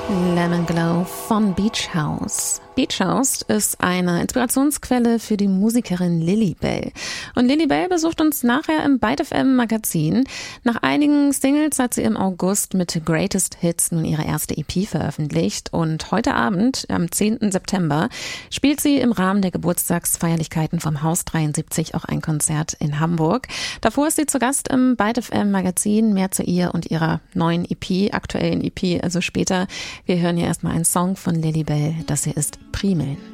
Lemon Glow von Beach House. Beach House ist eine Inspirationsquelle für die Musikerin Lilybell. Und Lilybell besucht uns nachher im Byte FM Magazin. Nach einigen Singles hat sie im August mit Greatest Hits nun ihre erste EP veröffentlicht. Und heute Abend, am 10. September, spielt sie im Rahmen der Geburtstagsfeierlichkeiten vom Haus 73 auch ein Konzert in Hamburg. Davor ist sie zu Gast im Byte FM Magazin. Mehr zu ihr und ihrer neuen EP, aktuellen EP, also später. Wir hören hier erstmal einen Song von Lilybell, das hier ist Primeln.